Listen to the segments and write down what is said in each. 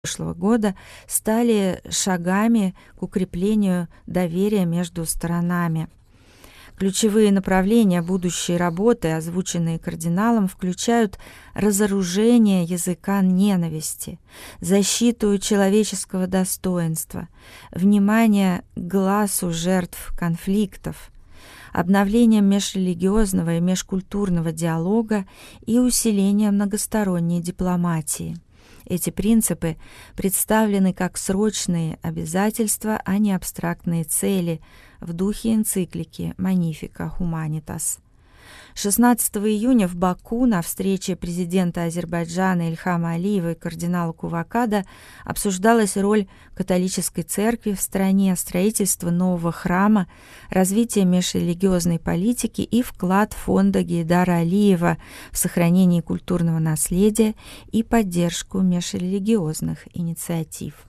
прошлого года стали шагами к укреплению доверия между сторонами. Ключевые направления будущей работы, озвученные кардиналом, включают разоружение языка ненависти, защиту человеческого достоинства, внимание к глазу жертв конфликтов, обновление межрелигиозного и межкультурного диалога и усиление многосторонней дипломатии. Эти принципы представлены как срочные обязательства, а не абстрактные цели в духе энциклики «Magnificat Humanitas». 16 июня в Баку на встрече президента Азербайджана Ильхама Алиева и кардинала Кувакада обсуждалась роль католической церкви в стране, строительство нового храма, развитие межрелигиозной политики и вклад фонда Гейдара Алиева в сохранение культурного наследия и поддержку межрелигиозных инициатив.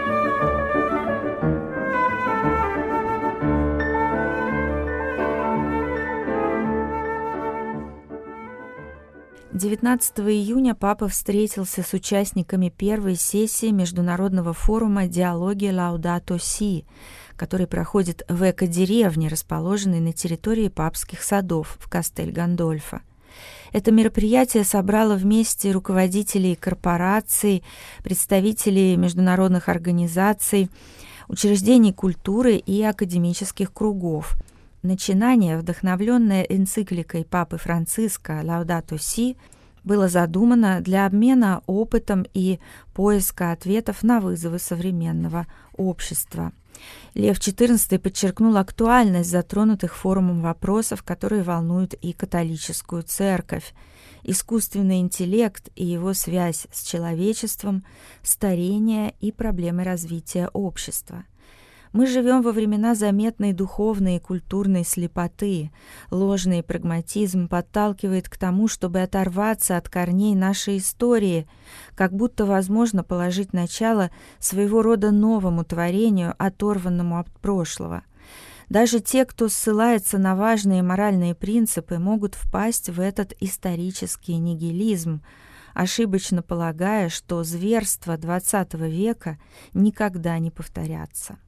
19 июня папа встретился с участниками первой сессии Международного форума «Диалоги Лаудато Си», который проходит в эко-деревне, расположенной на территории папских садов в Кастель-Гандольфо. Это мероприятие собрало вместе руководителей корпораций, представителей международных организаций, учреждений культуры и академических кругов. Начинание, вдохновленное энцикликой Папы Франциска «Лаудато Си», было задумано для обмена опытом и поиска ответов на вызовы современного общества. Лев XIV подчеркнул актуальность затронутых форумом вопросов, которые волнуют и католическую церковь: искусственный интеллект и его связь с человечеством, старение и проблемы развития общества. Мы живем во времена заметной духовной и культурной слепоты. Ложный прагматизм подталкивает к тому, чтобы оторваться от корней нашей истории, как будто возможно положить начало своего рода новому творению, оторванному от прошлого. Даже те, кто ссылается на важные моральные принципы, могут впасть в этот исторический нигилизм, ошибочно полагая, что зверства XX века никогда не повторятся.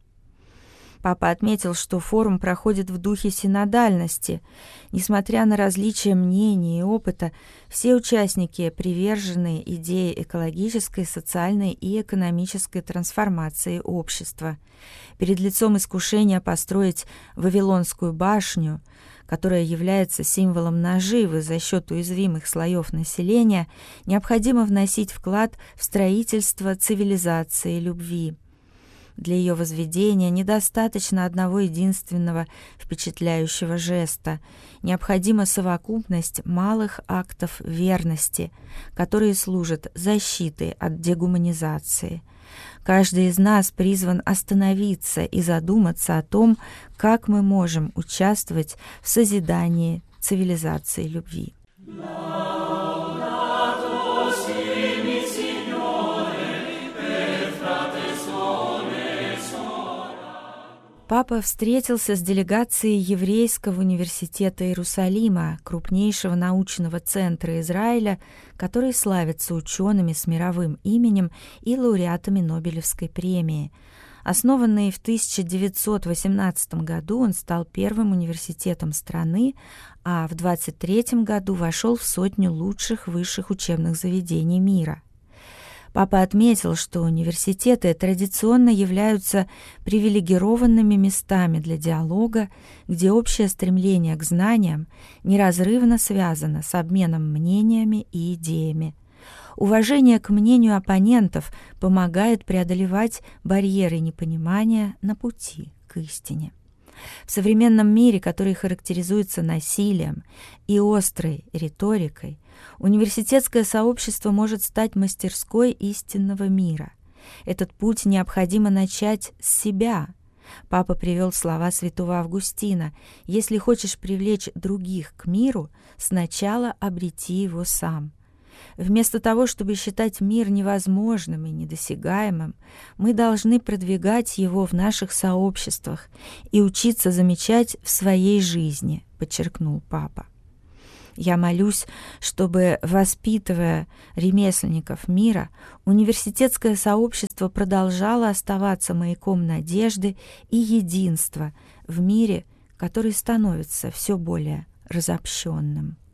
Папа отметил, что форум проходит в духе синодальности. Несмотря на различия мнений и опыта, все участники привержены идее экологической, социальной и экономической трансформации общества. Перед лицом искушения построить Вавилонскую башню, которая является символом наживы за счет уязвимых слоев населения, необходимо вносить вклад в строительство цивилизации любви. Для ее возведения недостаточно одного единственного впечатляющего жеста. Необходима совокупность малых актов верности, которые служат защитой от дегуманизации. Каждый из нас призван остановиться и задуматься о том, как мы можем участвовать в созидании цивилизации любви. Папа встретился с делегацией Еврейского университета Иерусалима, крупнейшего научного центра Израиля, который славится учеными с мировым именем и лауреатами Нобелевской премии. Основанный в 1918 году, он стал первым университетом страны, а в 1923 году вошел в 100 лучших высших учебных заведений мира. Папа отметил, что университеты традиционно являются привилегированными местами для диалога, где общее стремление к знаниям неразрывно связано с обменом мнениями и идеями. Уважение к мнению оппонентов помогает преодолевать барьеры непонимания на пути к истине. В современном мире, который характеризуется насилием и острой риторикой, университетское сообщество может стать мастерской истинного мира. Этот путь необходимо начать с себя. Папа привел слова святого Августина: «Если хочешь привлечь других к миру, сначала обрети его сам». Вместо того, чтобы считать мир невозможным и недосягаемым, мы должны продвигать его в наших сообществах и учиться замечать в своей жизни, подчеркнул папа. Я молюсь, чтобы, воспитывая ремесленников мира, университетское сообщество продолжало оставаться маяком надежды и единства в мире, который становится все более разобщенным.